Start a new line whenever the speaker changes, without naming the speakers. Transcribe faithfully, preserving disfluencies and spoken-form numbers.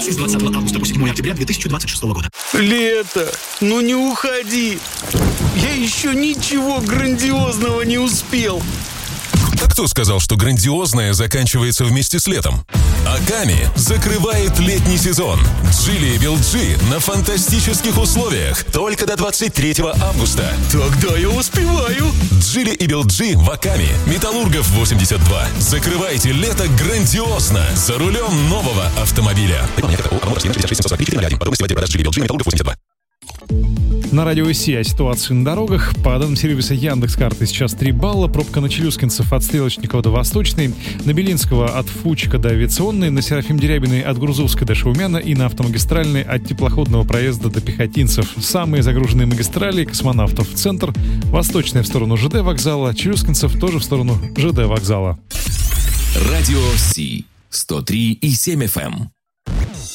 с двадцатого августа по седьмое октября две тысячи двадцать шестого года.
Лето, ну не уходи. Я еще ничего грандиозного не успел.
А кто сказал, что грандиозное заканчивается вместе с летом? Аками закрывает летний сезон. Джили и Билджи на фантастических условиях. Только до двадцать третьего августа.
Тогда я успеваю.
Джили и Билджи в Аками. Металлургов восемьдесят два. Закрывайте лето грандиозно. За рулем нового автомобиля.
На радио Си о ситуации на дорогах. По данным сервиса Яндекс.Карты сейчас три балла. Пробка на Челюскинцев от Стрелочникова до Восточной, на Белинского от Фучика до Авиационной, на Серафим Дерябиной от Грузовской до Шаумяна и на Автомагистральной от Теплоходного проезда до Пехотинцев. Самые загруженные магистрали: Космонавтов в центр, Восточная в сторону ЖД вокзала, Челюскинцев тоже в сторону ЖД вокзала.
Радио Си сто три и семь эф эм.